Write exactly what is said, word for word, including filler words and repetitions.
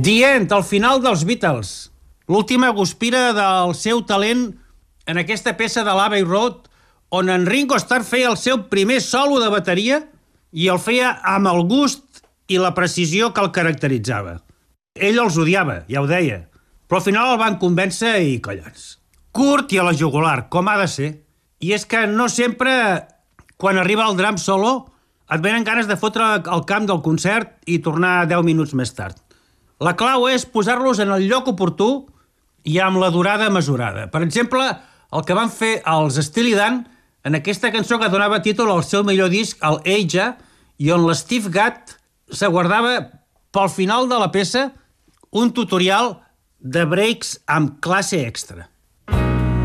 The End, el final dels Beatles. L'última guspira del seu talent en aquesta peça de l'Abbey Road, on en Ringo Starr feia el seu primer solo de bateria i el feia amb el gust i la precisió que el caracteritzava. Ell els odiava, ja ho deia, però al final el van convèncer i collons. Curt i a la jugular, com ha de ser. I és que no sempre, quan arriba el drum solo, et venen ganes de fotre el camp del concert i tornar deu minuts més tard. La clau és posar-los en el lloc oportú i amb la durada mesurada. Per exemple, el que van fer els Steely Dan en aquesta cançó que donava títol al seu millor disc, el Aja, i on l'Steve Gadd se guardava pel final de la peça un tutorial de breaks amb classe extra.